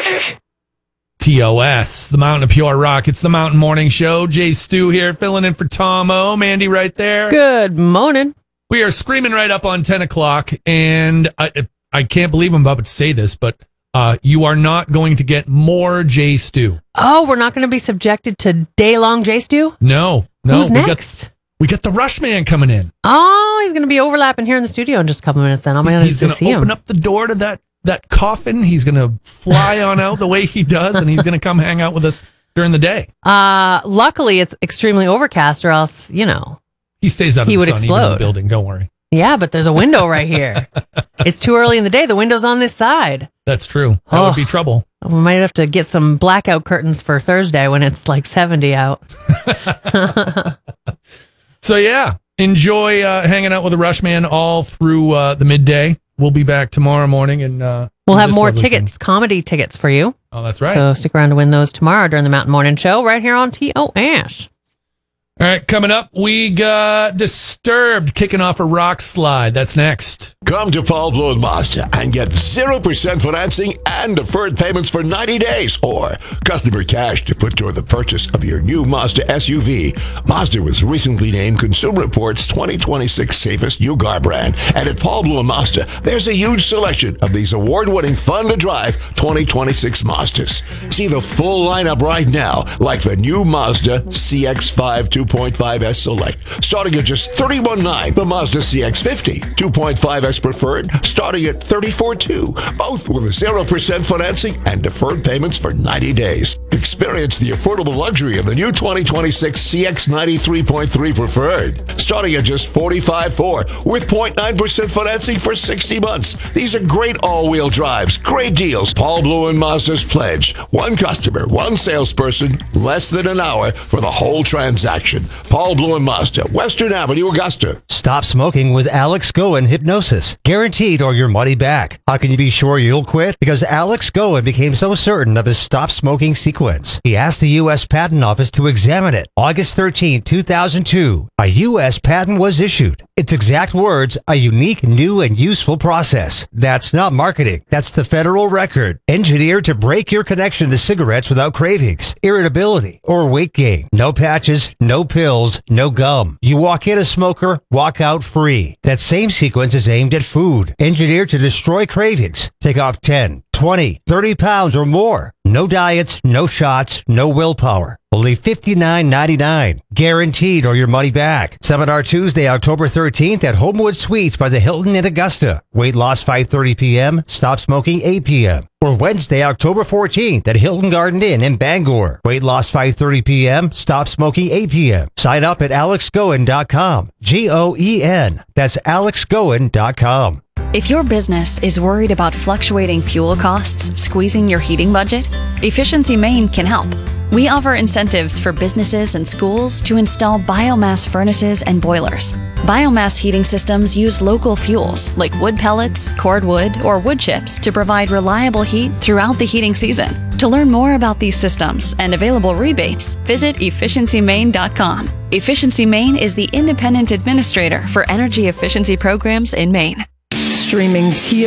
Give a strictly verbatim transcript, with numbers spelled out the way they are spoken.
T O S, the Mountain of Pure Rock. It's the Mountain Morning Show. Jay Stu here, filling in for Tom O. Mandy right there. Good morning. We are screaming right up on ten o'clock, and I, I can't believe I'm about to say this, but uh, you are not going to get more Jay Stu. Oh, we're not going to be subjected to day-long Jay Stu? No, no. Who's we next? Got, we got the Rush Man coming in. Oh, he's going to be overlapping here in the studio in just a couple minutes then. I'm going to He's going see to him. open up the door to that that coffin. He's going to fly on out the way he does, and he's going to come hang out with us during the day. Uh, luckily, it's extremely overcast, or else, you know. He stays out He of the would sun, even in the explode. building. Don't worry. Yeah, but there's a window right here. It's too early in the day. The window's on this side. That's true. That Oh. would be trouble. We might have to get some blackout curtains for Thursday when it's like seventy out. So, yeah, enjoy uh, hanging out with the Rush Man all through uh, the midday. We'll be back tomorrow morning. and uh, We'll have this more lovely tickets, thing. comedy tickets for you. Oh, that's right. So stick around to win those tomorrow during the Mountain Morning Show right here on T O S. All right, coming up, we got Disturbed kicking off a rock slide. That's next. Come to Paul Blue and Mazda and get zero percent financing and deferred payments for ninety days or customer cash to put toward the purchase of your new Mazda S U V. Mazda was recently named Consumer Reports twenty twenty-six Safest New Car Brand. And at Paul Blue and Mazda, there's a huge selection of these award-winning fun-to-drive twenty twenty-six Mazdas. See the full lineup right now, like the new Mazda C X five two point five S Select, starting at just thirty-one nine. The Mazda C X fifty two point five S Preferred, starting at thirty-four two. Both with zero percent financing and deferred payments for ninety days. Experience the affordable luxury of the new twenty twenty-six C X ninety-three point three Preferred, starting at just forty-five four with zero point nine percent financing for sixty months. These are great all-wheel drives, great deals. Paul Blue and Mazda's pledge: one customer, one salesperson, less than an hour for the whole transaction. Paul Blue and Mazda, Western Avenue, Augusta. Stop smoking with Alex Goen Hypnosis. Guaranteed or your money back. How can you be sure you'll quit? Because Alex Goen became so certain of his stop smoking sequence. He asked the U S Patent Office to examine it. August thirteenth, two thousand two, a U S patent was issued. Its exact words, a unique, new, and useful process. That's not marketing. That's the federal record. Engineered to break your connection to cigarettes without cravings, irritability, or weight gain. No patches, no pills, no gum. You walk in a smoker, walk out free. That same sequence is aimed at food. Engineered to destroy cravings. Take off ten, twenty, thirty pounds or more. No diets, no shots, no willpower. Only fifty-nine ninety-nine. Guaranteed or your money back. Seminar Tuesday, October thirteenth at Homewood Suites by the Hilton in Augusta. Weight loss five thirty p.m. Stop smoking eight p.m. Or Wednesday, October fourteenth at Hilton Garden Inn in Bangor. Weight loss five thirty p.m. Stop smoking eight p.m. Sign up at alex goen dot com. G O E N. That's alex goen dot com. If your business is worried about fluctuating fuel costs squeezing your heating budget, Efficiency Maine can help. We offer incentives for businesses and schools to install biomass furnaces and boilers. Biomass heating systems use local fuels like wood pellets, cordwood, or wood chips to provide reliable heat throughout the heating season. To learn more about these systems and available rebates, visit efficiency maine dot com. Efficiency Maine is the independent administrator for energy efficiency programs in Maine. Streaming T